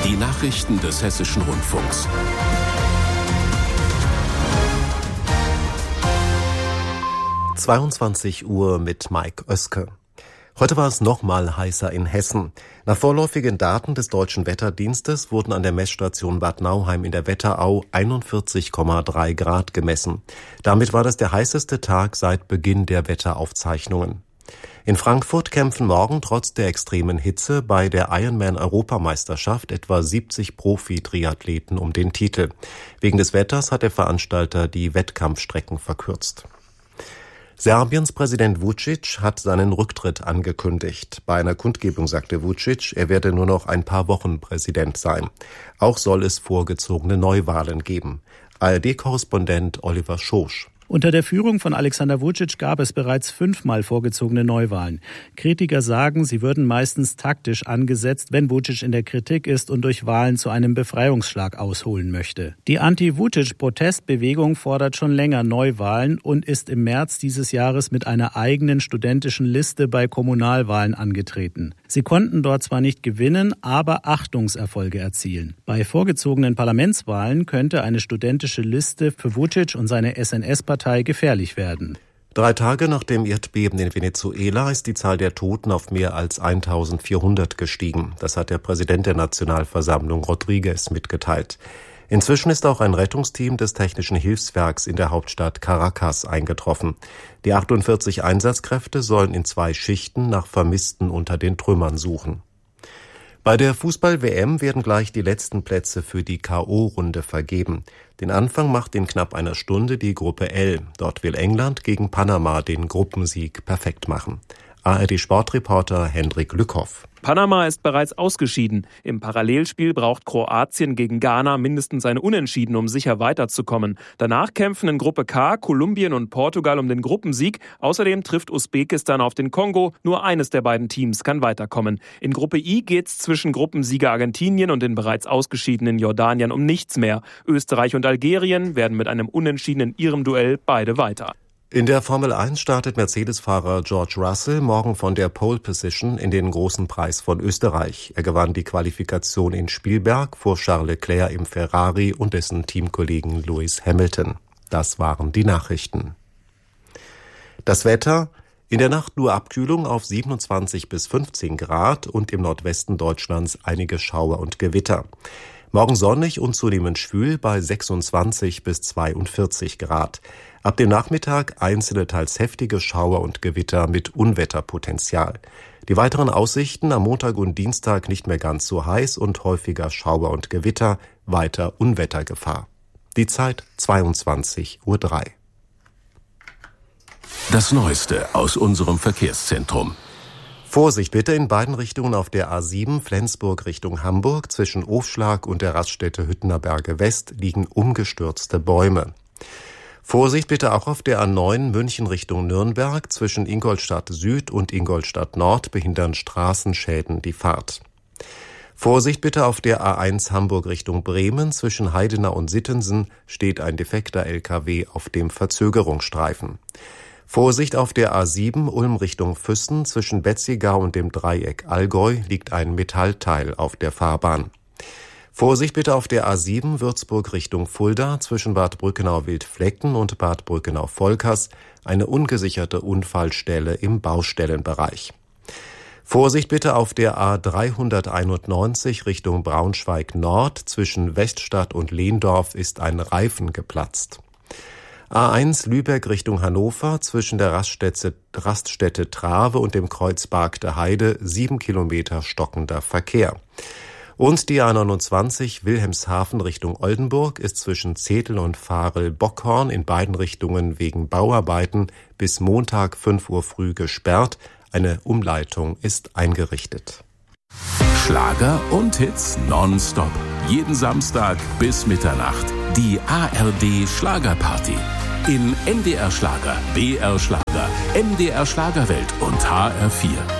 Die Nachrichten des Hessischen Rundfunks. Uhr mit Mike Oeske. Heute war es nochmal heißer in Hessen. Nach vorläufigen Daten des Deutschen Wetterdienstes wurden an der Messstation Bad Nauheim in der Wetterau 41,3 Grad gemessen. Damit war das der heißeste Tag seit Beginn der Wetteraufzeichnungen. In Frankfurt kämpfen morgen trotz der extremen Hitze bei der Ironman-Europameisterschaft etwa 70 Profi-Triathleten um den Titel. Wegen des Wetters hat der Veranstalter die Wettkampfstrecken verkürzt. Serbiens Präsident Vučić hat seinen Rücktritt angekündigt. Bei einer Kundgebung sagte Vučić, er werde nur noch ein paar Wochen Präsident sein. Auch soll es vorgezogene Neuwahlen geben. ARD-Korrespondent Oliver Schosch. Unter der Führung von Alexander Vučić gab es bereits 5-mal vorgezogene Neuwahlen. Kritiker sagen, sie würden meistens taktisch angesetzt, wenn Vučić in der Kritik ist und durch Wahlen zu einem Befreiungsschlag ausholen möchte. Die Anti-Vučić-Protestbewegung fordert schon länger Neuwahlen und ist im März dieses Jahres mit einer eigenen studentischen Liste bei Kommunalwahlen angetreten. Sie konnten dort zwar nicht gewinnen, aber Achtungserfolge erzielen. Bei vorgezogenen Parlamentswahlen könnte eine studentische Liste für Vučić und seine SNS-Partei gefährlich werden. 3 Tage nach dem Erdbeben in Venezuela ist die Zahl der Toten auf mehr als 1400 gestiegen. Das hat der Präsident der Nationalversammlung Rodríguez mitgeteilt. Inzwischen ist auch ein Rettungsteam des Technischen Hilfswerks in der Hauptstadt Caracas eingetroffen. Die 48 Einsatzkräfte sollen in 2 Schichten nach Vermissten unter den Trümmern suchen. Bei der Fußball-WM werden gleich die letzten Plätze für die K.O.-Runde vergeben. Den Anfang macht in knapp einer Stunde die Gruppe L. Dort will England gegen Panama den Gruppensieg perfekt machen. ARD-Sportreporter Hendrik Lückhoff. Panama ist bereits ausgeschieden. Im Parallelspiel braucht Kroatien gegen Ghana mindestens ein Unentschieden, um sicher weiterzukommen. Danach kämpfen in Gruppe K Kolumbien und Portugal um den Gruppensieg. Außerdem trifft Usbekistan auf den Kongo. Nur eines der beiden Teams kann weiterkommen. In Gruppe I geht's zwischen Gruppensieger Argentinien und den bereits ausgeschiedenen Jordanien um nichts mehr. Österreich und Algerien werden mit einem Unentschieden in ihrem Duell beide weiter. In der Formel 1 startet Mercedes-Fahrer George Russell morgen von der Pole Position in den großen Preis von Österreich. Er gewann die Qualifikation in Spielberg vor Charles Leclerc im Ferrari und dessen Teamkollegen Lewis Hamilton. Das waren die Nachrichten. Das Wetter: In der Nacht nur Abkühlung auf 27 bis 15 Grad und im Nordwesten Deutschlands einige Schauer und Gewitter. Morgen sonnig und zunehmend schwül bei 26 bis 42 Grad. Ab dem Nachmittag einzelne teils heftige Schauer und Gewitter mit Unwetterpotenzial. Die weiteren Aussichten: am Montag und Dienstag nicht mehr ganz so heiß und häufiger Schauer und Gewitter, weiter Unwettergefahr. Die Zeit 22:03 Uhr. Das Neueste aus unserem Verkehrszentrum. Vorsicht bitte in beiden Richtungen auf der A7 Flensburg Richtung Hamburg. Zwischen Ofschlag und der Raststätte Hüttener Berge West liegen umgestürzte Bäume. Vorsicht bitte auch auf der A9 München Richtung Nürnberg. Zwischen Ingolstadt Süd und Ingolstadt Nord behindern Straßenschäden die Fahrt. Vorsicht bitte auf der A1 Hamburg Richtung Bremen. Zwischen Heidenau und Sittensen steht ein defekter LKW auf dem Verzögerungsstreifen. Vorsicht auf der A7 Ulm Richtung Füssen. Zwischen Betzigau und dem Dreieck Allgäu liegt ein Metallteil auf der Fahrbahn. Vorsicht bitte auf der A7 Würzburg Richtung Fulda. Zwischen Bad Brückenau-Wildflecken und Bad Brückenau-Volkers eine ungesicherte Unfallstelle im Baustellenbereich. Vorsicht bitte auf der A391 Richtung Braunschweig Nord. Zwischen Weststadt und Lehndorf ist ein Reifen geplatzt. A1 Lübeck Richtung Hannover, zwischen der Raststätte Trave und dem Kreuz Bargte Heide 7 Kilometer stockender Verkehr. Und die A29 Wilhelmshaven Richtung Oldenburg ist zwischen Zetel und Varel-Bockhorn in beiden Richtungen wegen Bauarbeiten bis Montag 5 Uhr früh gesperrt. Eine Umleitung ist eingerichtet. Schlager und Hits nonstop. Jeden Samstag bis Mitternacht. Die ARD Schlagerparty. In NDR Schlager, BR Schlager, MDR Schlagerwelt und HR4.